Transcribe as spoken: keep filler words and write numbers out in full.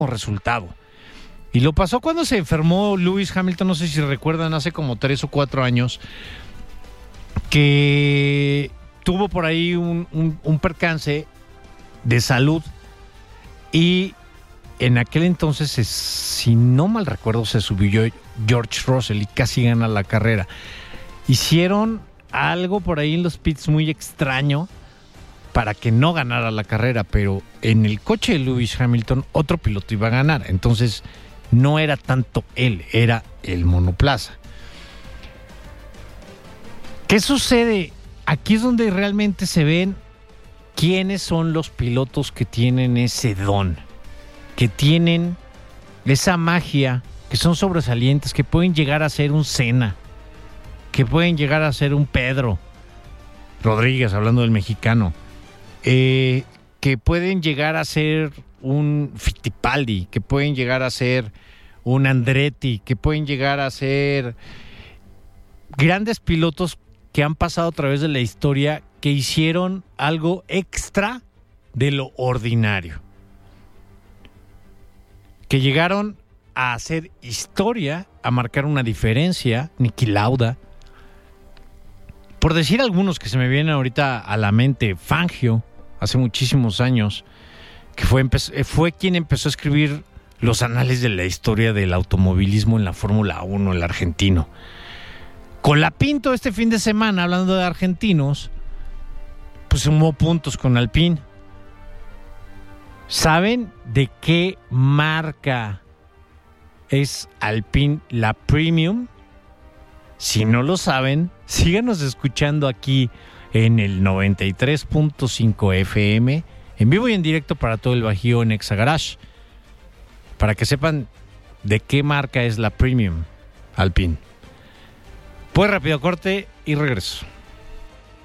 resultado. Y lo pasó cuando se enfermó Lewis Hamilton, no sé si recuerdan, hace como tres o cuatro años, que tuvo por ahí un, un, un percance de salud y en aquel entonces, si no mal recuerdo, se subió George Russell y casi gana la carrera. Hicieron algo por ahí en los pits muy extraño para que no ganara la carrera, pero en el coche de Lewis Hamilton otro piloto iba a ganar, entonces no era tanto él, era el monoplaza. ¿Qué sucede? Aquí es donde realmente se ven quiénes son los pilotos que tienen ese don, que tienen esa magia, que son sobresalientes, que pueden llegar a ser un Senna, que pueden llegar a ser un Pedro Rodríguez, hablando del mexicano, eh, que pueden llegar a ser un Fittipaldi, que pueden llegar a ser un Andretti, que pueden llegar a ser grandes pilotos que han pasado a través de la historia, que hicieron algo extra de lo ordinario, que llegaron a hacer historia, a marcar una diferencia. Niki Lauda, por decir algunos que se me vienen ahorita a la mente, Fangio, hace muchísimos años, que fue, fue quien empezó a escribir los anales de la historia del automovilismo en la Fórmula uno, el argentino. Colapinto este fin de semana, hablando de argentinos, pues sumó puntos con Alpine. ¿Saben de qué marca es Alpine la Premium? Si no lo saben, síganos escuchando aquí en el noventa y tres punto cinco F M, en vivo y en directo para todo el Bajío en Exagarage, para que sepan de qué marca es la Premium Alpine. Pues rápido corte y regreso.